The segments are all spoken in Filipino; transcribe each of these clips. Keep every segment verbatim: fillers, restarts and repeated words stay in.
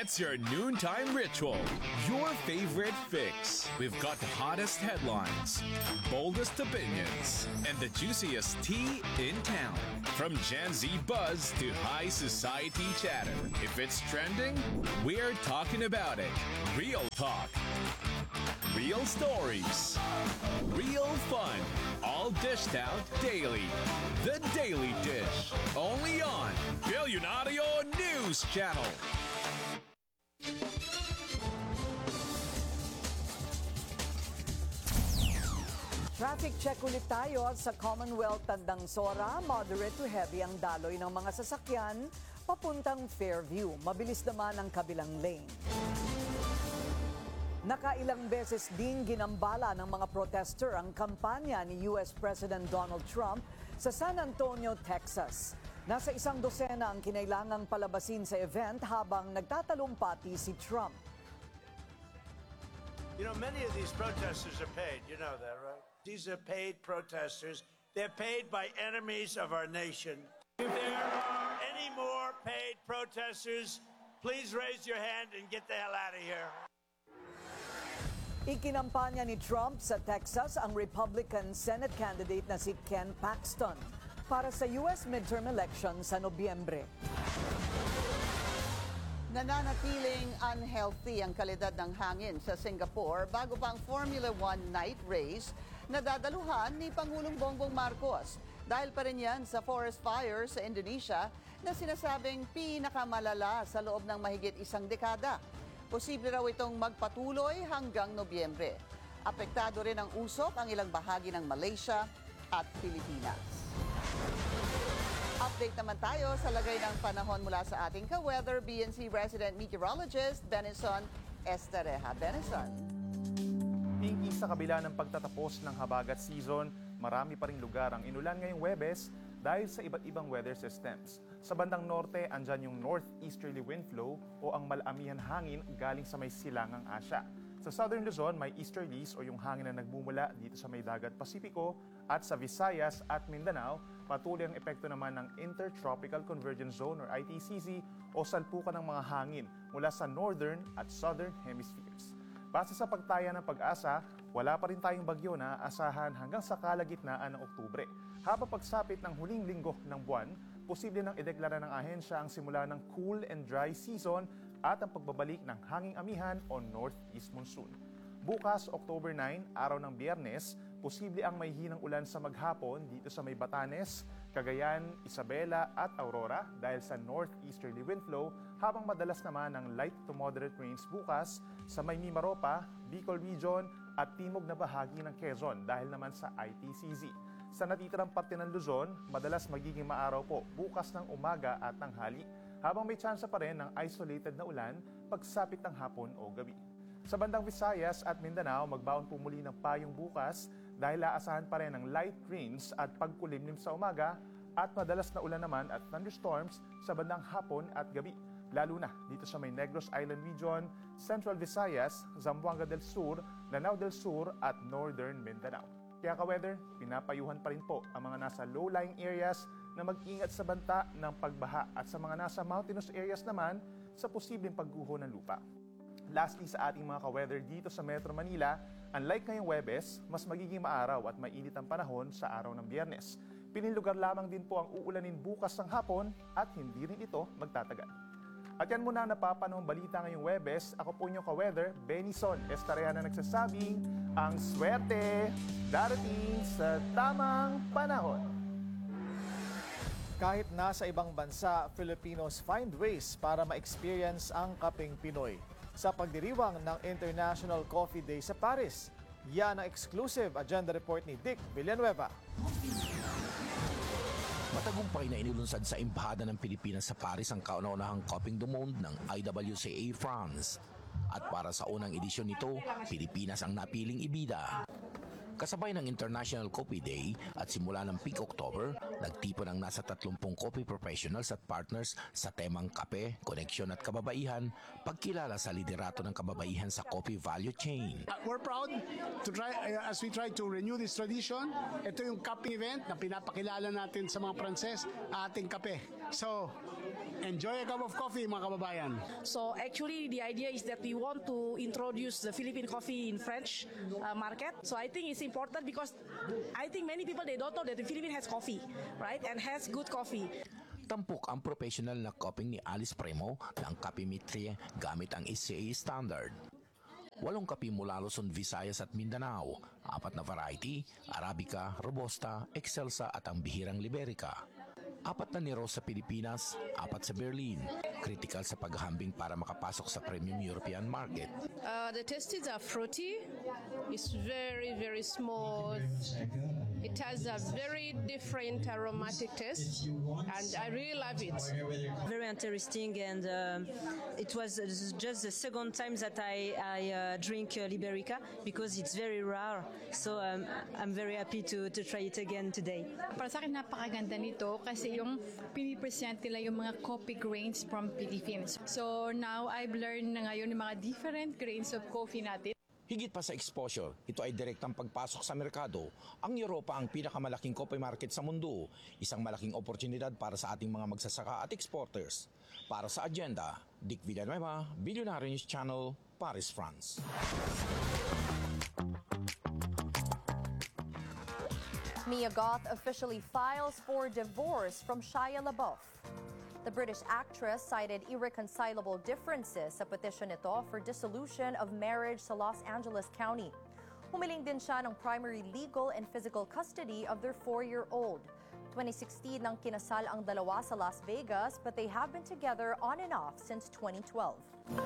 It's your noontime ritual, your favorite fix. We've got the hottest headlines, boldest opinions, and the juiciest tea in town. From Gen Z buzz to high society chatter. If it's trending, we're talking about it. Real talk. Real stories. Real fun. All dished out daily. The Daily Dish. Only on Billionario News Channel. Traffic check ulit tayo sa Commonwealth Tandang Sora. Moderate to heavy ang daloy ng mga sasakyan papuntang Fairview. Mabilis naman ang kabilang lane. Nakailang beses din ginambala ng mga protester ang kampanya ni U S President Donald Trump sa San Antonio, Texas. Nasa isang dosena ang kinailangang palabasin sa event habang nagtatalumpati si Trump. You know, many of these protesters are paid. You know that, right? These are paid protesters. They're paid by enemies of our nation. If there are any more paid protesters, please raise your hand and get the hell out of here. Ikinampanya ni Trump sa Texas ang Republican Senate candidate na si Ken Paxton para sa U S midterm election sa Nobyembre. Nananatiling unhealthy ang kalidad ng hangin sa Singapore bago pa ang Formula One night race na dadaluhan ni Pangulong Bongbong Marcos. Dahil pa rin yan sa forest fire sa Indonesia na sinasabing pinakamalala sa loob ng mahigit isang dekada. Posible raw itong magpatuloy hanggang Nobyembre. Apektado rin ang usok ang ilang bahagi ng Malaysia at Pilipinas. Update naman tayo sa lagay ng panahon mula sa ating ka-weather B N C resident meteorologist Benison Estareja. Benison. Pinky, sa kabila ng pagtatapos ng habagat season, marami pa ring lugar ang inulan ngayong Huwebes dahil sa iba't ibang weather systems. Sa bandang norte, andyan yung northeasterly wind flow o ang malamihan hangin galing sa may silangang Asya. Sa southern Luzon, may easterlies o yung hangin na nagmumula dito sa may dagat Pasipiko, at sa Visayas at Mindanao, patuloy ang epekto naman ng Intertropical Convergence Zone or I T C Z o salpukan ng mga hangin mula sa northern at southern hemispheres. Base sa pagtaya ng Pag-asa, wala pa rin tayong bagyo na asahan hanggang sa kalagitnaan ng Oktubre. Habang pagsapit ng huling linggo ng buwan, posible nang ideklara ng ahensya ang simula ng cool and dry season at ang pagbabalik ng hanging amihan o northeast monsoon. Bukas, October nine, araw ng Biyernes, posible ang may hinang ulan sa maghapon dito sa may Batanes, Cagayan, Isabela at Aurora dahil sa northeasterly wind flow, habang madalas naman ang light to moderate rains bukas sa may Mimaropa, Bicol Region at timog na bahagi ng Quezon dahil naman sa I T C Z. Sa natitirang parte ng Luzon, madalas magiging maaraw po bukas ng umaga at tanghali, habang may tsansa pa rin ng isolated na ulan pagsapit ng hapon o gabi. Sa bandang Visayas at Mindanao, magbaon po muli ng payong bukas dahil aasahan pa rin ng light rains at pagkulimlim sa umaga at madalas na ulan naman at thunderstorms sa bandang hapon at gabi, lalo na dito sa may Negros Island Region, Central Visayas, Zamboanga del Sur, Lanao del Sur at Northern Mindanao. Kaya ka-weather, pinapayuhan pa rin po ang mga nasa low-lying areas na mag-ingat sa banta ng pagbaha at sa mga nasa mountainous areas naman sa posibleng pagguho ng lupa. Lastly, sa ating mga ka-weather dito sa Metro Manila, unlike ngayong Huwebes, mas magiging maaraw at mainit ang panahon sa araw ng Biyernes. Pinilugar lamang din po ang uulanin bukas ng hapon at hindi rin ito magtatagal. At yan muna ang napapanahong balita ngayong Huwebes. Ako po inyong ka-weather, Benison Estareja, na nagsasabing ang swerte darating sa tamang panahon. Kahit nasa ibang bansa, Filipinos find ways para ma-experience ang kaping Pinoy. Sa pagdiriwang ng International Coffee Day sa Paris, yan ang exclusive agenda report ni Dick Villanueva. Matagumpay na inilunsad sa Embahada ng Pilipinas sa Paris ang kauna-unahang Coping du Monde ng I W C A France. At para sa unang edisyon nito, Pilipinas ang napiling ibida. Kasabay ng International Coffee Day at simula ng peak October, Nagtipon ang nasa tatlumpung coffee professionals at partners sa temang kape, koneksyon at kababaihan, pagkilala sa liderato ng kababaihan sa coffee value chain. We're proud to try, uh, as we try to renew this tradition. Ito yung cupping event na pinapakilala natin sa mga Pranses, ating kape. So, enjoy a cup of coffee, mga kababayan. So actually the idea is that we want to introduce the Philippine coffee in French uh, market. So I think it's important because I think many people they don't know that the Philippines has coffee, right? And has good coffee. Tampok ang professional na coping ni Alice Premo ng Kapimitri gamit ang S C A standard. Walong kape mula Luzon, Visayas at Mindanao, apat na variety, Arabica, Robusta, Excelsa at ang bihirang Liberica. Apat na niro sa Pilipinas, apat sa Berlin. Critical sa paghahambing para makapasok sa premium European market. Uh, the tastes are fruity. It's very, very smooth. It has a very different aromatic taste, and I really love it. Very interesting, and um, it was just the second time that I, I uh, drink uh, Liberica because it's very rare. So um, I'm very happy to, to try it again today. Para sa akin, napakaganda nito kasi yung pinipresent nila yung mga coffee grains from Philippines. So now I've learned na ngayon yung mga different grains of coffee natin. Higit pa sa exposure, ito ay direktang pagpasok sa merkado. Ang Europa ang pinakamalaking coffee market sa mundo. Isang malaking oportunidad para sa ating mga magsasaka at exporters. Para sa agenda, Dick Villanueva, Billionaire News Channel, Paris, France. Mia Goth officially files for divorce from Shia LaBeouf. The British actress cited irreconcilable differences sa petition nito for dissolution of marriage sa Los Angeles County. Humiling din siya ng primary legal and physical custody of their four-year-old. twenty sixteen nang kinasal ang dalawa sa Las Vegas, but they have been together on and off since twenty twelve.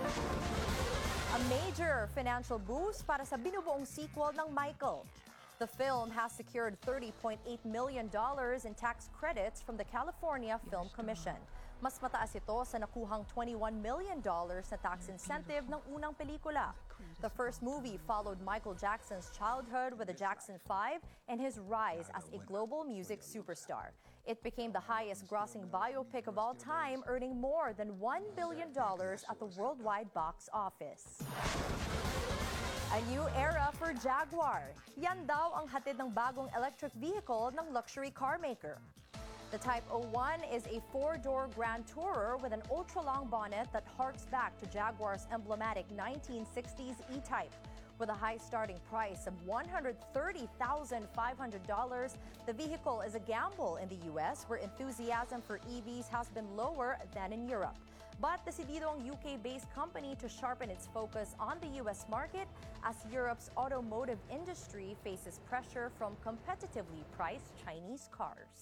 A major financial boost para sa binubuong sequel ng Michael. The film has secured thirty point eight million dollars in tax credits from the California Film Commission. Mas mataas ito sa nakuhang twenty-one million dollars na tax incentive ng unang pelikula. The first movie followed Michael Jackson's childhood with the Jackson five and his rise as a global music superstar. It became the highest-grossing biopic of all time, earning more than one billion dollars at the worldwide box office. A new era for Jaguar. Yan daw ang hatid ng bagong electric vehicle ng luxury car maker. The Type oh one is a four-door Grand Tourer with an ultra-long bonnet that harks back to Jaguar's emblematic nineteen sixties E-Type. With a high starting price of one hundred thirty thousand five hundred dollars, the vehicle is a gamble in the U S, where enthusiasm for E Vs has been lower than in Europe. But decidido ang U K-based company to sharpen its focus on the U S market as Europe's automotive industry faces pressure from competitively priced Chinese cars.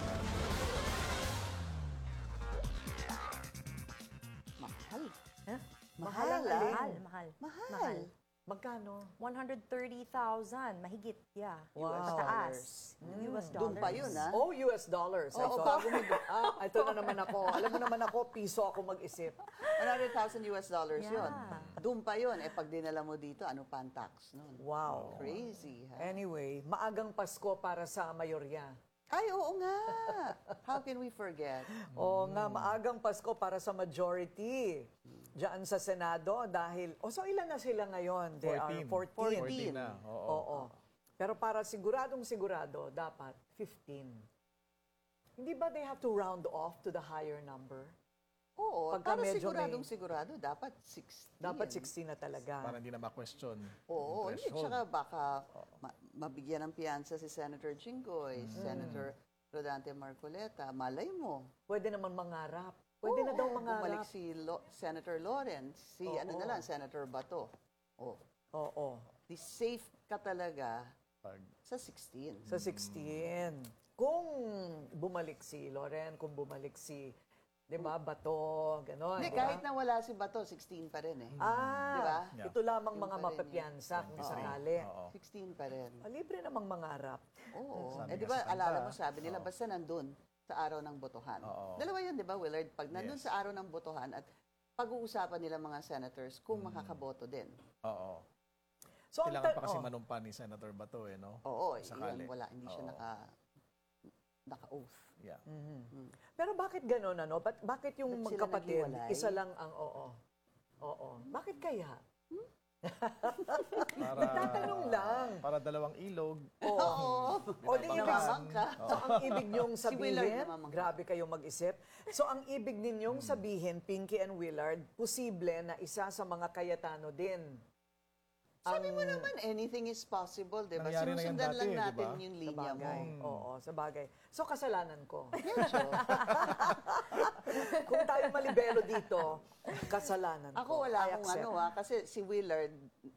Mahal. Huh? Mahal, ang ah. alin? Mahal, mahal. Mahal. Magkano? one hundred thirty thousand, mahigit, yeah. Wow. Mataas. U S dollars. Doon pa yun, ha? Oh, U S dollars. I Oo, thought, bago mo- ah, ito na naman ako. Alam mo naman ako, piso ako mag-isip. one hundred thousand U S dollars Yeah. yun. Doon pa yun. Eh, pag dinala mo dito, ano pa ang tax nun? Wow. Crazy, ha? Anyway, maagang Pasko para sa mayorya. Ay, oo nga. How can we forget? O nga, maagang Pasko para sa majority. Diyan sa Senado dahil, o so ilan na sila ngayon? They are fourteen. fourteen. fourteen na, oo. Oo. Pero para siguradong sigurado, dapat fifteen. Hindi ba they have to round off to the higher number? Oo, Pagka para medyo siguradong may- sigurado, dapat sixteen. Dapat sixteen na talaga. Para hindi na ma-question. Oo, yung hindi. threshold. Tsaka baka ma- mabigyan ng piyansa si Senator Jinggoy, Senator Rodante Marcoleta. Malay mo. Pwede naman mangarap. Pwede na daw Oo, mangarap. Bumalik si Lo- Senator Lawrence, si Oo. ano na lang, Senator Bato. Oh, Oo. di safe ka talaga Pag sa sixteen. Sa sixteen. Kung bumalik si Loren, kung bumalik si, di ba, Bato, gano'n. Hindi, di ba? kahit na wala si Bato, sixteen pa rin eh. Ah, Di ba? Yeah. ito lamang Yun mga pa rin mapapiyansa kung Oo. sakali. Oo. sixteen pa rin. Ah, libre namang mangarap. Oo. Sabi Eh, di nga ba, sa kanta, alala mo, sabi nila, oo. basta nandun sa araw ng botohan. Oo. Dalawa yun, di ba, Willard? Pag nandun Yes. sa araw ng botohan at pag-uusapan nila mga senators kung makakaboto din. Oo. So, ang Kailangan ta- pa kasi oh. manumpa ni Senator Bato eh, no? Oo, Sakali. yun, wala, hindi siya Oo. naka... naka-oath. Yeah. Pero bakit gano'n, ano? Ba- bakit yung Ba't sila magkapatid, naghiwalay? isa lang ang oo? Oo. Bakit kaya? Para, Nagtatanong lang. Para dalawang ilog. Oo. O di ibig, Namamang ka. so ang ibig niyong Si Willard sabihin, namamang ka. grabe kayong mag-isip. So ang ibig ninyong sabihin, Pinky and Willard, posible na isa sa mga Cayetano din. Sabi mo naman, anything is possible, di ba? Nangyari na yan Sinusundan dati, lang di ba? natin yung Sa linya mo. bagay. Oo, sa bagay. So kasalanan ko. Medyo. Kung tayo malibelo dito, kasalanan Ako ko. wala I akong accept. ano ha, kasi si Willard,